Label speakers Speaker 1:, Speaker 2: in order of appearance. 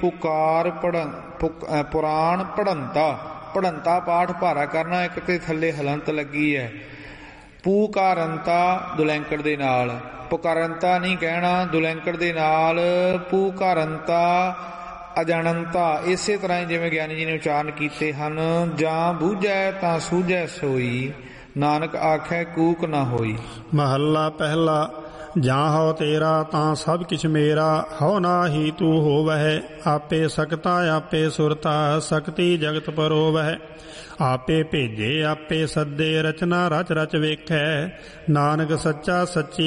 Speaker 1: ਪੁਕਾਰ ਪੁਰਾਣ ਪੜੰਤਾ ਪਾਠ ਭਾਰਾ ਕਰਨਾ, ਇੱਕ ਤੇ ਥੱਲੇ ਹਲੰਤ ਲੱਗੀ ਹੈ। ਪੂਕਾਰੰਤਾ ਦੁਲੈਂਕੜ ਦੇ ਨਾਲ, ਪੁਕਾਰੰਤਾ ਨਹੀਂ ਕਹਿਣਾ, ਦੁਲੈਂਕੜ ਦੇ ਨਾਲ ਪੂਕਾਰੰਤਾ ਅਜਾਣੰਤਾ। ਇਸੇ ਤਰ੍ਹਾਂ ਹੀ ਜਿਵੇਂ ਗਿਆਨੀ ਜੀ ਨੇ ਉਚਾਰਨ ਕੀਤੇ ਹਨ। ਜਾਂ ਬੂਝੈ ਤਾਂ ਸੂਝੈ ਸੋਈ, ਨਾਨਕ ਆਖੈ ਕੂਕ ਨਾ ਹੋਈ।
Speaker 2: ਮਹੱਲਾ ਪਹਿਲਾ। ਜਾਂ ਹਉ ਤੇਰਾ ਤਾਂ ਸਭ ਕਿਛ ਮੇਰਾ, ਹਉ ਨਾਹੀ ਤੂੰ ਹੋਵਹਿ। ਆਪੇ ਸਕਤਾ ਆਪੇ ਸੁਰਤਾ, ਸਕਤੀ ਜਗਤ ਪਰੋਵਹਿ। ਆਪੇ ਭੇਜੇ ਆਪੇ ਸੱਦੇ, ਰਚਨਾ ਰਚ ਰਚ ਵੇਖੈ। ਨਾਨਕ ਸੱਚਾ ਸੱਚੀ